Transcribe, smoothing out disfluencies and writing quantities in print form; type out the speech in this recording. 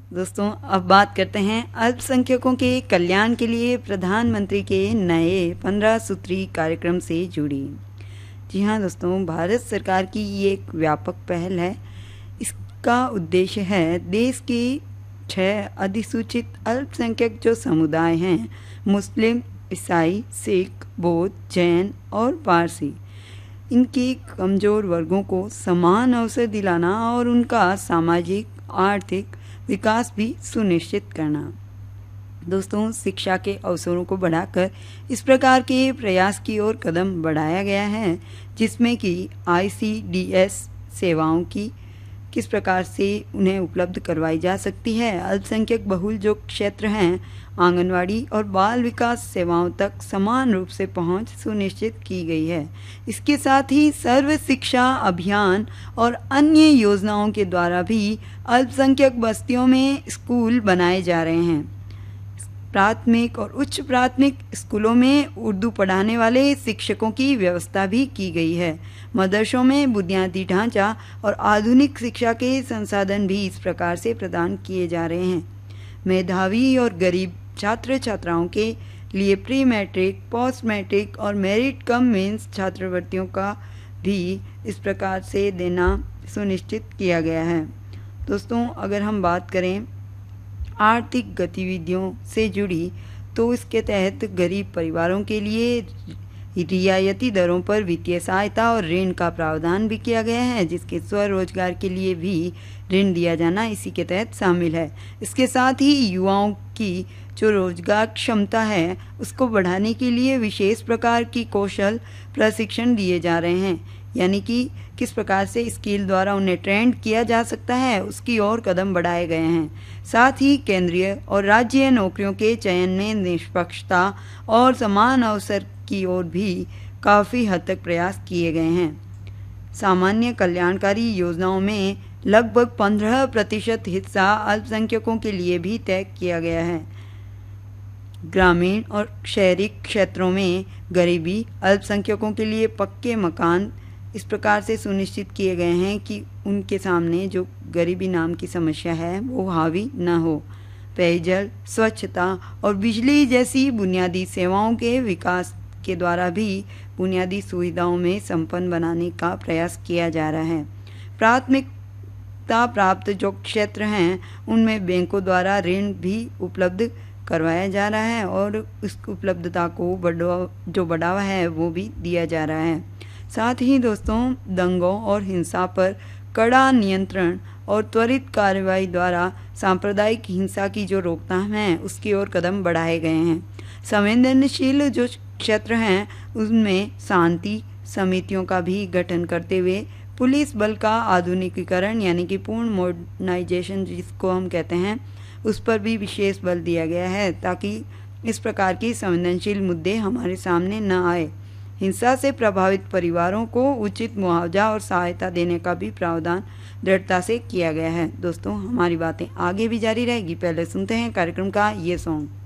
दोस्तों अब बात करते हैं अल्पसंख्यकों के कल्याण के लिए प्रधानमंत्री के नए 15 सूत्री कार्यक्रम से जुड़ी। जी हाँ दोस्तों, भारत सरकार की ये एक व्यापक पहल है। इसका उद्देश्य है देश के 6 अधिसूचित अल्पसंख्यक जो समुदाय हैं, मुस्लिम, ईसाई, सिख, बौद्ध, जैन और पारसी, इनके कमज़ोर वर्गों को समान अवसर दिलाना और उनका सामाजिक आर्थिक विकास भी सुनिश्चित करना। दोस्तों, शिक्षा के अवसरों को बढ़ाकर इस प्रकार के प्रयास की ओर कदम बढ़ाया गया है, जिसमें कि ICDS सेवाओं की किस प्रकार से उन्हें उपलब्ध करवाई जा सकती है। अल्पसंख्यक बहुल जो क्षेत्र हैं, आंगनवाड़ी और बाल विकास सेवाओं तक समान रूप से पहुंच सुनिश्चित की गई है। इसके साथ ही सर्व शिक्षा अभियान और अन्य योजनाओं के द्वारा भी अल्पसंख्यक बस्तियों में स्कूल बनाए जा रहे हैं। प्राथमिक और उच्च प्राथमिक स्कूलों में उर्दू पढ़ाने वाले शिक्षकों की व्यवस्था भी की गई है। मदरसों में बुनियादी ढांचा और आधुनिक शिक्षा के संसाधन भी इस प्रकार से प्रदान किए जा रहे हैं। मेधावी और गरीब छात्र छात्राओं के लिए प्री मैट्रिक, पोस्ट मैट्रिक और मेरिट कम मेंस छात्रवृत्तियों का भी इस प्रकार से देना सुनिश्चित किया गया है। दोस्तों, अगर हम बात करें आर्थिक गतिविधियों से जुड़ी, तो इसके तहत गरीब परिवारों के लिए रियायती दरों पर वित्तीय सहायता और ऋण का प्रावधान भी किया गया है, जिसके स्वरोजगार के लिए भी ऋण दिया जाना इसी के तहत शामिल है। इसके साथ ही युवाओं की जो रोजगार क्षमता है उसको बढ़ाने के लिए विशेष प्रकार की कौशल प्रशिक्षण दिए जा रहे हैं, यानी कि किस प्रकार से स्किल द्वारा उन्हें ट्रेंड किया जा सकता है, उसकी ओर कदम बढ़ाए गए हैं। साथ ही केंद्रीय और राज्य नौकरियों के चयन में निष्पक्षता और समान अवसर की ओर भी काफ़ी हद तक प्रयास किए गए हैं। सामान्य कल्याणकारी योजनाओं में लगभग 15% हिस्सा अल्पसंख्यकों के लिए भी तय किया गया है। ग्रामीण और शहरी क्षेत्रों में गरीबी अल्पसंख्यकों के लिए पक्के मकान इस प्रकार से सुनिश्चित किए गए हैं कि उनके सामने जो गरीबी नाम की समस्या है वो हावी न हो। पेयजल, स्वच्छता और बिजली जैसी बुनियादी सेवाओं के विकास के द्वारा भी बुनियादी सुविधाओं में संपन्न बनाने का प्रयास किया जा रहा है। प्राथमिकता प्राप्त जो क्षेत्र हैं उनमें बैंकों द्वारा ऋण भी उपलब्ध करवाया जा रहा है और उस उपलब्धता को बढ़ावा है वो भी दिया जा रहा है। साथ ही दोस्तों, दंगों और हिंसा पर कड़ा नियंत्रण और त्वरित कार्रवाई द्वारा सांप्रदायिक हिंसा की जो रोकथाम है उसकी ओर कदम बढ़ाए गए हैं। संवेदनशील जो क्षेत्र हैं उनमें शांति समितियों का भी गठन करते हुए पुलिस बल का आधुनिकीकरण यानी कि पूर्ण मॉडर्नाइजेशन जिसको हम कहते हैं, उस पर भी विशेष बल दिया गया है ताकि इस प्रकार की संवेदनशील मुद्दे हमारे सामने न आए। हिंसा से प्रभावित परिवारों को उचित मुआवजा और सहायता देने का भी प्रावधान दृढ़ता से किया गया है। दोस्तों, हमारी बातें आगे भी जारी रहेगी। पहले सुनते हैं कार्यक्रम का ये सॉन्ग।